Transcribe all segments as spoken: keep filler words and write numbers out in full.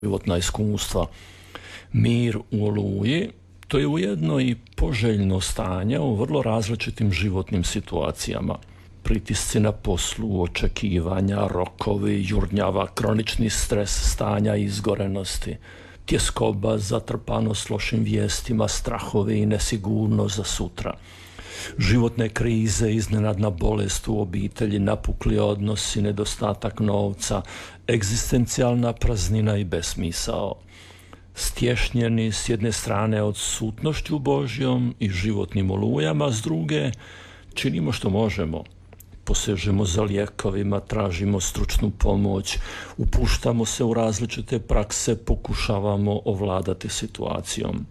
životna iskustva. Mir u Oluji, to je ujedno i poželjno stanje u vrlo različitim životnim situacijama. Pritisci na poslu, očekivanja, rokovi, jurnjava, kronični stres stanja izgorenosti, tjeskoba, zatrpanost lošim vijestima, strahovi i nesigurnost za sutra. Životne krize, iznenadna bolest u obitelji, napukli odnosi, nedostatak novca, egzistencijalna praznina i besmisao. Stješnjeni s jedne strane odsutnošću Božjom i životnim olujama, s druge činimo što možemo. Posežemo za lijekovima, tražimo stručnu pomoć, upuštamo se u različite prakse, pokušavamo ovladati situacijom.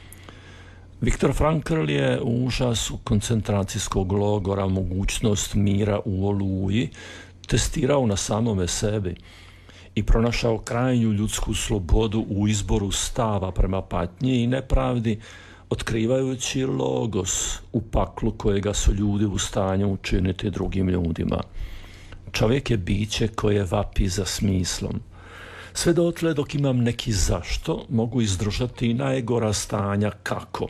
Viktor Frankl je u užasu koncentracijskog logora mogućnost mira u Oluji testirao na samome sebi i pronašao krajnju ljudsku slobodu u izboru stava prema patnji i nepravdi, otkrivajući logos u paklu kojega su ljudi u stanju učiniti drugim ljudima. Čovjek je biće koje vapi za smislom. Sve dotle dok imam neki zašto, mogu izdržati i najgora stanja kako.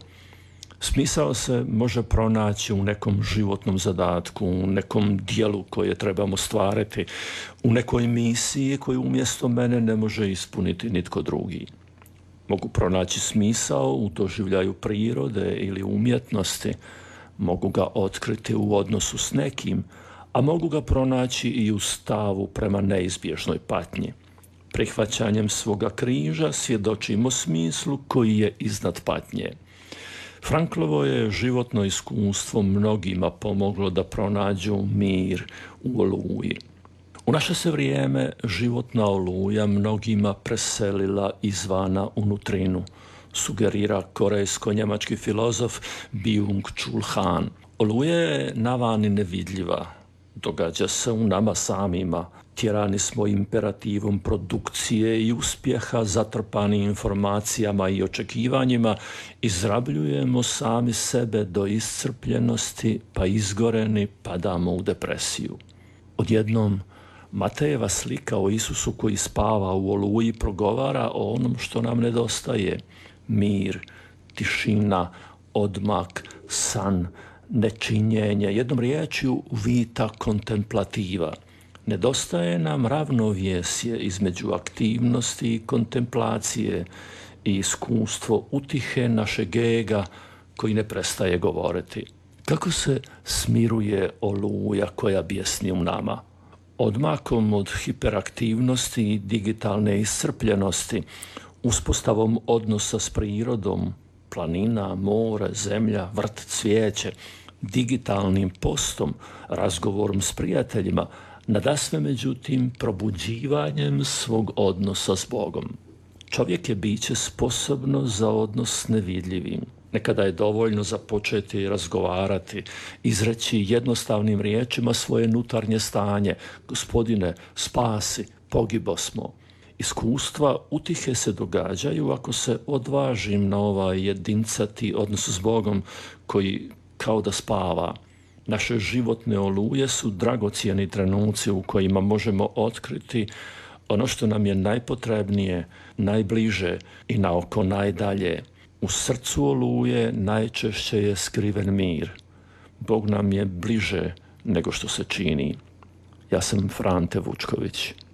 Smisao se može pronaći u nekom životnom zadatku, u nekom dijelu koje trebamo stvariti, u nekoj misiji koju umjesto mene ne može ispuniti nitko drugi. Mogu pronaći smisao u doživljaju prirode ili umjetnosti, mogu ga otkriti u odnosu s nekim, a mogu ga pronaći i u stavu prema neizbježnoj patnji. Prihvaćanjem svoga križa svjedočimo smislu koji je iznad patnje. Franklovo je životno iskustvo mnogima pomoglo da pronađu mir u Oluji. U naše se vrijeme životna Oluja mnogima preselila izvana unutrinu, sugerira korejsko-njemački filozof Byung-Chul Han. Oluja je navani nevidljiva, događa se u nama samima. Tjerani smo imperativom produkcije i uspjeha, zatrpani informacijama i očekivanjima, izrabljujemo sami sebe do iscrpljenosti, pa izgoreni padamo u depresiju. Odjednom Matejeva slika o Isusu koji spava u Oluji progovara o onom što nam nedostaje. Mir, tišina, odmak, san, nečinjenje, jednom riječju vita kontemplativa. Nedostaje nam ravnovjesje između aktivnosti i kontemplacije i iskustvo utihe našeg ega koji ne prestaje govoriti. Kako se smiruje Oluja koja bjesni u nama? Odmakom od hiperaktivnosti i digitalne iscrpljenosti, uspostavom odnosa s prirodom, planina, more, zemlja, vrt, cvijeće, digitalnim postom, razgovorom s prijateljima, nadasve međutim probuđivanjem svog odnosa s Bogom. Čovjek je biće sposobno za odnos s nevidljivim. Nekada je dovoljno započeti razgovarati, izreći jednostavnim riječima svoje unutarnje stanje. Gospodine, spasi, pogibo smo. Iskustva utihe se događaju ako se odvažim na ovaj jedincati odnos s Bogom koji kao da spava. Naše životne oluje su dragocjeni trenuci u kojima možemo otkriti ono što nam je najpotrebnije, najbliže i na oko najdalje. U srcu oluje najčešće je skriven mir. Bog nam je bliže nego što se čini. Ja sam Frante Vučković.